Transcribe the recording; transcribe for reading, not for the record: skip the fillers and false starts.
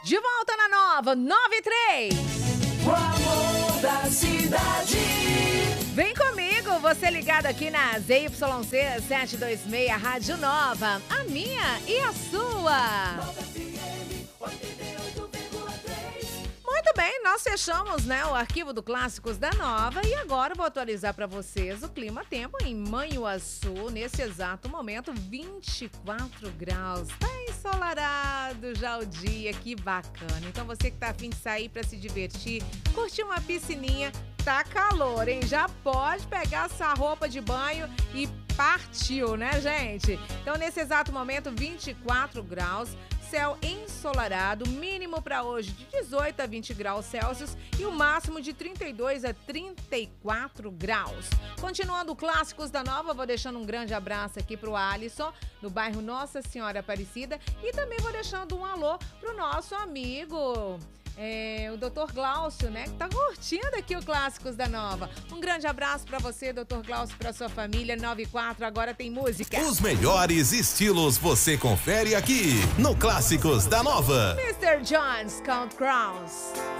De volta na Nova 93. O amor da cidade. Vem comigo, você ligado aqui na ZYC 726, Rádio Nova. A minha e a sua. Muito bem, nós fechamos, o arquivo do Clássicos da Nova e agora vou atualizar para vocês o clima-tempo em Manhuaçu, nesse exato momento, 24 graus. Tá ensolarado já o dia, que bacana. Então você que tá a fim de sair para se divertir, curtir uma piscininha, tá calor, hein? Já pode pegar essa roupa de banho e partiu, né, gente? Então nesse exato momento, 24 graus. Céu ensolarado, mínimo para hoje de 18 a 20 graus Celsius e o máximo de 32 a 34 graus. Continuando o Clássicos da Nova, vou deixando um grande abraço aqui pro Alisson, do bairro Nossa Senhora Aparecida, e também vou deixando um alô pro nosso amigo, o Dr. Glaucio, que tá curtindo aqui o Clássicos da Nova. Um grande abraço pra você, Dr. Glaucio, pra sua família. 94, agora tem música. Os melhores estilos você confere aqui no Clássicos da Nova. Mr. John's Count Crowns.